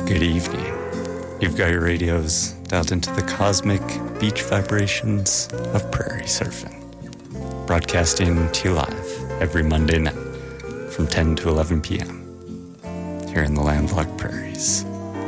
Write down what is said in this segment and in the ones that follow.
Good evening. You've got your radios dialed into the cosmic beach vibrations of prairie surfing. Broadcasting to you live every Monday night from 10 to 11 p.m. here in the landlocked prairies.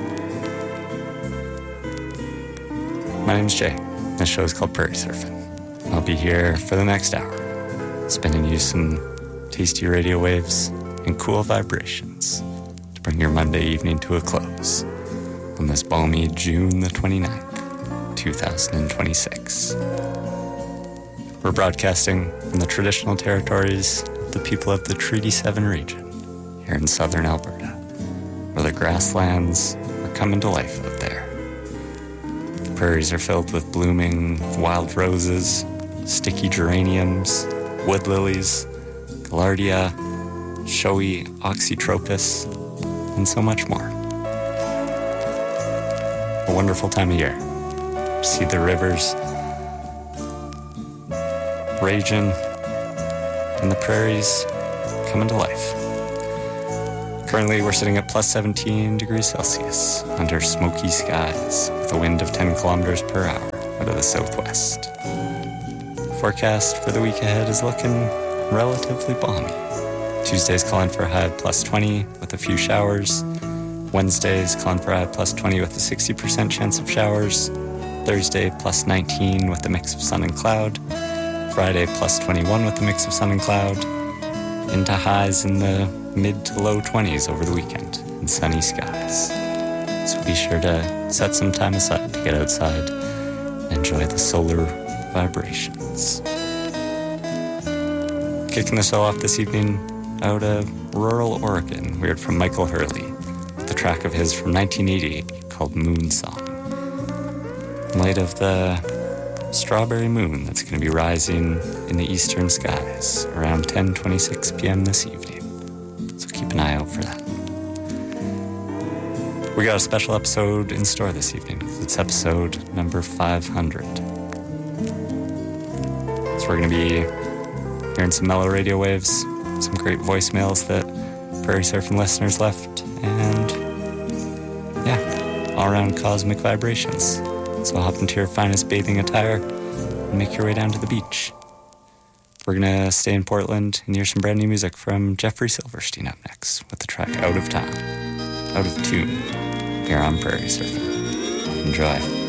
My name's Jay. This show is called Prairie Surfing. I'll be here for the next hour, spinning you some tasty radio waves and cool vibrations to bring your Monday evening to a close on this balmy June the 29th, 2026. We're broadcasting from the traditional territories of the people of the Treaty 7 region here in southern Alberta, where the grasslands are coming to life out there. The prairies are filled with blooming wild roses, sticky geraniums, wood lilies, gaillardia, showy oxytropis, and so much more. A wonderful time of year to see the rivers raging and the prairies coming to life. Currently, we're sitting at plus 17 degrees Celsius under smoky skies with a wind of 10 kilometers per hour out of the southwest. Forecast for the week ahead is looking relatively balmy. Tuesday's calling for a high of plus 20 with a few showers. Wednesday's calling for a high of plus 20 with a 60% chance of showers. Thursday plus 19 with a mix of sun and cloud. Friday plus 21 with a mix of sun and cloud. Into highs in the mid to low 20s over the weekend and sunny skies. So be sure to set some time aside to get outside and enjoy the solar vibrations. Kicking the show off this evening out of rural Oregon, we heard from Michael Hurley with a track of his from 1988 called Moon Song. In light of the strawberry moon that's going to be rising in the eastern skies around 10:26 p.m. this evening. So keep an eye out for that. We got a special episode in store this evening. It's episode number 500. So we're going to be hearing some mellow radio waves, some great voicemails that Prairie Surfing listeners left, and yeah, all-around cosmic vibrations. So hop into your finest bathing attire and make your way down to the beach. We're going to stay in Portland and hear some brand new music from Jeffrey Silverstein up next with the track Out of Time, Out of Tune, here on Prairie Surfing. Enjoy.